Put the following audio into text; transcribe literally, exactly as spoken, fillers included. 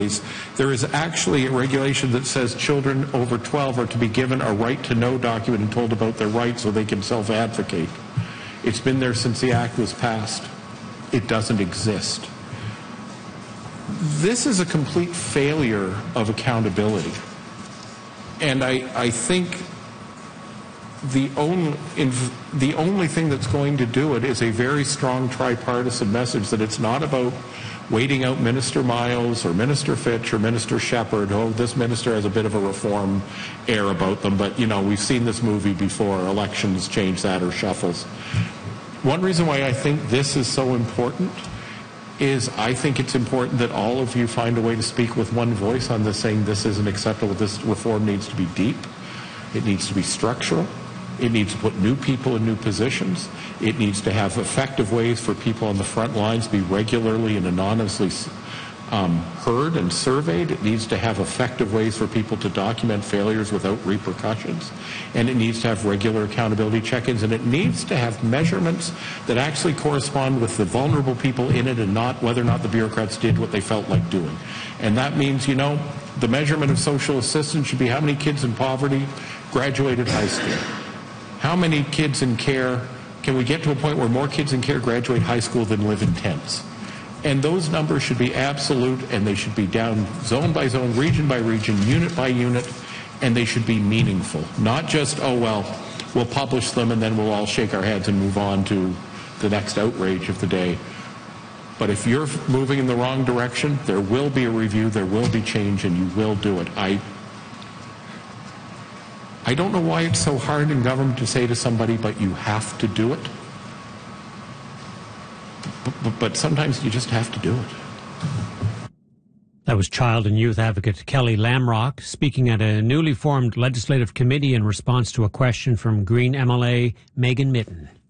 There is actually a regulation that says children over twelve are to be given a right to know document and told about their rights so they can self-advocate. It's been there since the Act was passed. It doesn't exist. This is a complete failure of accountability. And I, I think the only, in, the only thing that's going to do it is a very strong tripartisan message that it's not about waiting out Minister Miles or Minister Fitch or Minister Shepherd. Oh, this minister has a bit of a reform air about them, but, you know, we've seen this movie before. Elections change that or shuffles. One reason why I think this is so important is I think it's important that all of you find a way to speak with one voice on this, saying this isn't acceptable. This reform needs to be deep. It needs to be structural. It needs to put new people in new positions. It needs to have effective ways for people on the front lines to be regularly and anonymously um, heard and surveyed. It needs to have effective ways for people to document failures without repercussions. And it needs to have regular accountability check-ins. And it needs to have measurements that actually correspond with the vulnerable people in it and not whether or not the bureaucrats did what they felt like doing. And that means, you know, the measurement of social assistance should be how many kids in poverty graduated high school. How many kids in care, can we get to a point where more kids in care graduate high school than live in tents? And those numbers should be absolute, and they should be down zone by zone, region by region, unit by unit, and they should be meaningful. Not just, oh, well, we'll publish them and then we'll all shake our heads and move on to the next outrage of the day. But if you're moving in the wrong direction, there will be a review, there will be change, and you will do it. I I don't know why it's so hard in government to say to somebody, but you have to do it. But, but, but sometimes you just have to do it. That was child and youth advocate Kelly Lamrock speaking at a newly formed legislative committee in response to a question from Green M L A Megan Mitton.